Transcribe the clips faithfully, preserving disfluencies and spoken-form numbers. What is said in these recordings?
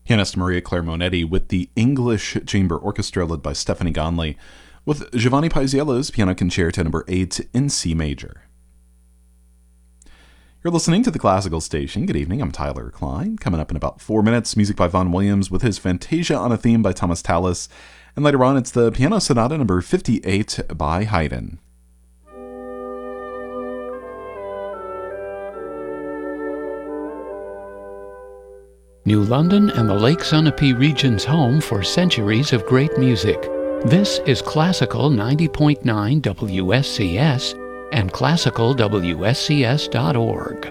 Pianist Maria Claire Monetti with the English Chamber Orchestra led by Stephanie Gonley with Giovanni Paisiello's Piano Concerto number eight in C major. You're listening to the Classical Station. Good evening, I'm Tyler Klein. Coming up in about four minutes, music by Vaughan Williams with his Fantasia on a Theme by Thomas Tallis. And later on, it's the Piano Sonata number fifty-eight by Haydn. New London and the Lake Sunapee region's home for centuries of great music. This is Classical ninety point nine W S C S and classical W S C S dot org.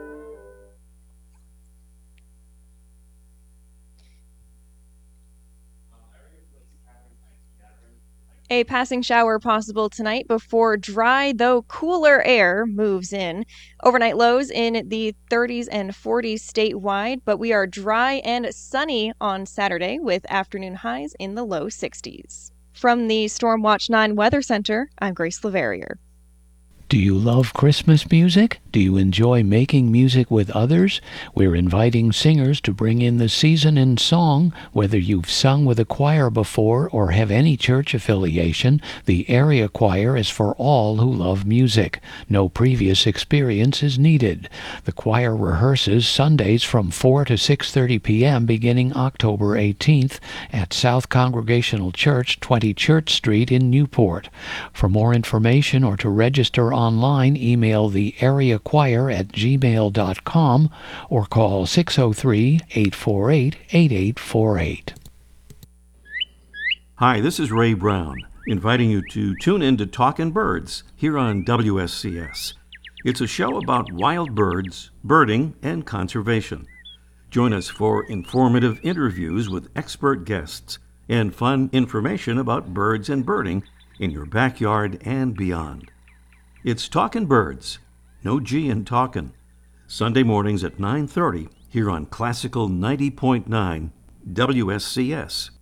A passing shower possible tonight before dry, though cooler air moves in. Overnight lows in the thirties and forties statewide, but we are dry and sunny on Saturday with afternoon highs in the low sixties. From the Stormwatch nine Weather Center, I'm Grace Leverrier. Do you love Christmas music? Do you enjoy making music with others? We're inviting singers to bring in the season in song. Whether you've sung with a choir before or have any church affiliation, the area choir is for all who love music. No previous experience is needed. The choir rehearses Sundays from four to six thirty p.m. beginning October eighteenth at South Congregational Church, twenty Church Street in Newport. For more information or to register online, email the area choir at gmail dot com or call six oh three, eight four eight, eight eight four eight. Hi, this is Ray Brown, inviting you to tune in to Talkin' Birds here on W S C S. It's a show about wild birds, birding, and conservation. Join us for informative interviews with expert guests and fun information about birds and birding in your backyard and beyond. It's Talkin' Birds, no G in Talkin', Sunday mornings at nine thirty here on Classical ninety point nine W S C S.